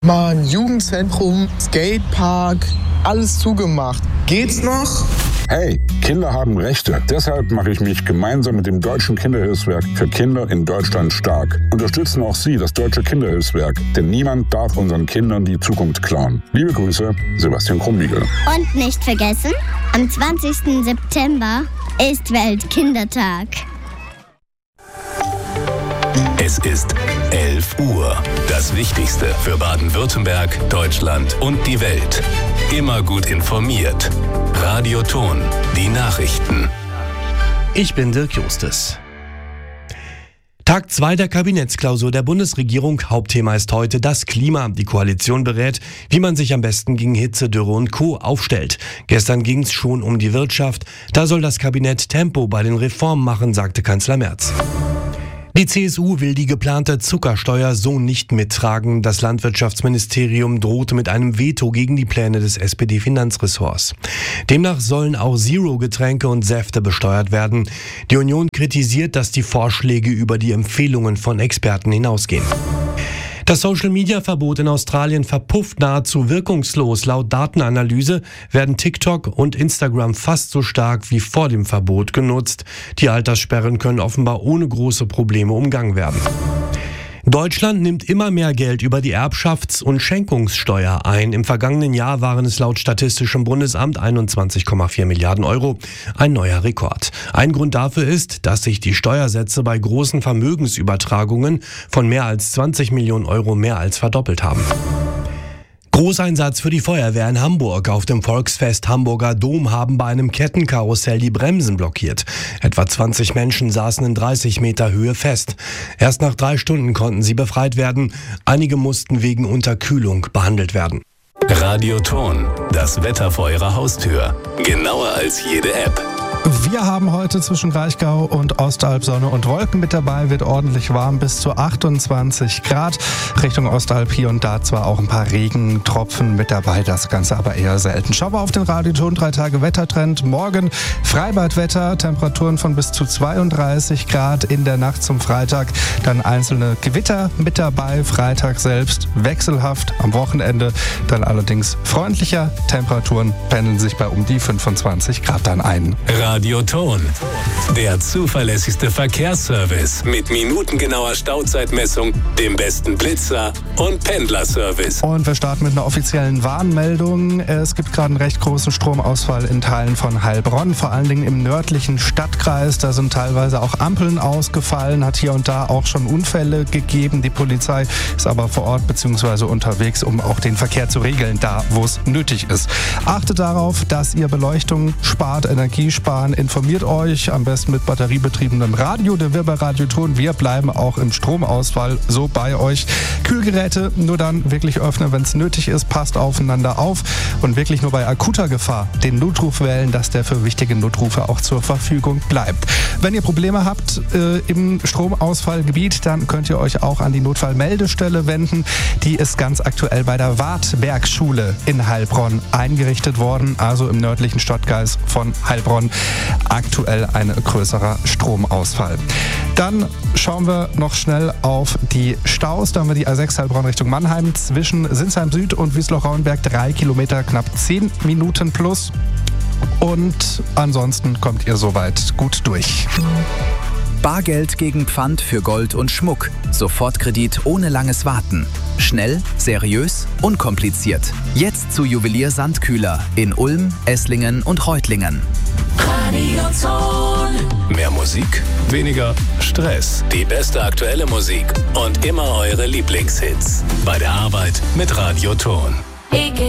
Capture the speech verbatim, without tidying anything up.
Mann, Jugendzentrum, Skatepark, alles zugemacht. Geht's noch? Hey, Kinder haben Rechte. Deshalb mache ich mich gemeinsam mit dem Deutschen Kinderhilfswerk für Kinder in Deutschland stark. Unterstützen auch Sie das Deutsche Kinderhilfswerk, denn niemand darf unseren Kindern die Zukunft klauen. Liebe Grüße, Sebastian Krumbiegel. Und nicht vergessen, am zwanzigsten September ist Weltkindertag. Es ist elf Uhr. Das Wichtigste für Baden-Württemberg, Deutschland und die Welt. Immer gut informiert. Radio Ton, die Nachrichten. Ich bin Dirk Justus. Tag zwei der Kabinettsklausur der Bundesregierung. Hauptthema ist heute das Klima. Die Koalition berät, wie man sich am besten gegen Hitze, Dürre und Co. aufstellt. Gestern ging es schon um die Wirtschaft. Da soll das Kabinett Tempo bei den Reformen machen, sagte Kanzler Merz. Die C S U will die geplante Zuckersteuer so nicht mittragen. Das Landwirtschaftsministerium drohte mit einem Veto gegen die Pläne des S P D-Finanzressorts. Demnach sollen auch Zero-Getränke und Säfte besteuert werden. Die Union kritisiert, dass die Vorschläge über die Empfehlungen von Experten hinausgehen. Das Social-Media-Verbot in Australien verpufft nahezu wirkungslos. Laut Datenanalyse werden TikTok und Instagram fast so stark wie vor dem Verbot genutzt. Die Alterssperren können offenbar ohne große Probleme umgangen werden. Deutschland nimmt immer mehr Geld über die Erbschafts- und Schenkungssteuer ein. Im vergangenen Jahr waren es laut Statistischem Bundesamt einundzwanzig Komma vier Milliarden Euro. Ein neuer Rekord. Ein Grund dafür ist, dass sich die Steuersätze bei großen Vermögensübertragungen von mehr als zwanzig Millionen Euro mehr als verdoppelt haben. Großeinsatz für die Feuerwehr in Hamburg. Auf dem Volksfest Hamburger Dom haben bei einem Kettenkarussell die Bremsen blockiert. Etwa zwanzig Menschen saßen in dreißig Meter Höhe fest. Erst nach drei Stunden konnten sie befreit werden. Einige mussten wegen Unterkühlung behandelt werden. Radio Ton, das Wetter vor Ihrer Haustür. Genauer als jede App. Wir haben heute zwischen Kraichgau und Ostalb Sonne und Wolken mit dabei, wird ordentlich warm bis zu achtundzwanzig Grad. Richtung Ostalb hier und da zwar auch ein paar Regentropfen mit dabei, das Ganze aber eher selten. Schauen wir auf den Radioton, drei Tage Wettertrend. Morgen Freibadwetter, Temperaturen von bis zu zweiunddreißig Grad in der Nacht zum Freitag. Dann einzelne Gewitter mit dabei, Freitag selbst wechselhaft, am Wochenende dann allerdings freundlicher. Temperaturen pendeln sich bei um die fünfundzwanzig Grad dann ein. Radio Ton, der zuverlässigste Verkehrsservice mit minutengenauer Stauzeitmessung, dem besten Blitzer und Pendlerservice. Und wir starten mit einer offiziellen Warnmeldung. Es gibt gerade einen recht großen Stromausfall in Teilen von Heilbronn, vor allen Dingen im nördlichen Stadtkreis. Da sind teilweise auch Ampeln ausgefallen, hat hier und da auch schon Unfälle gegeben. Die Polizei ist aber vor Ort bzw. unterwegs, um auch den Verkehr zu regeln, da wo es nötig ist. Achtet darauf, dass ihr Beleuchtung spart, Energie sparen. Informiert euch am besten mit batteriebetriebenem Radio, der wir bei Radio Ton. Wir bleiben auch im Stromausfall so bei euch. Kühlgeräte nur dann wirklich öffnen, wenn es nötig ist. Passt aufeinander auf und wirklich nur bei akuter Gefahr den Notruf wählen, dass der für wichtige Notrufe auch zur Verfügung bleibt. Wenn ihr Probleme habt äh, im Stromausfallgebiet, dann könnt ihr euch auch an die Notfallmeldestelle wenden. Die ist ganz aktuell bei der Wartbergschule in Heilbronn eingerichtet worden, also im nördlichen Stadtkreis von Heilbronn. Aktuell ein größerer Stromausfall. Dann schauen wir noch schnell auf die Staus. Da haben wir die A sechs Heilbronn Richtung Mannheim zwischen Sinsheim Süd und Wiesloch-Rauenberg. Drei Kilometer, knapp zehn Minuten plus. Und ansonsten kommt ihr soweit gut durch. Bargeld gegen Pfand für Gold und Schmuck. Sofortkredit ohne langes Warten. Schnell, seriös, unkompliziert. Jetzt zu Juwelier Sandkühler in Ulm, Esslingen und Reutlingen. Mehr Musik, weniger Stress. Die beste aktuelle Musik und immer eure Lieblingshits. Bei der Arbeit mit Radio Ton.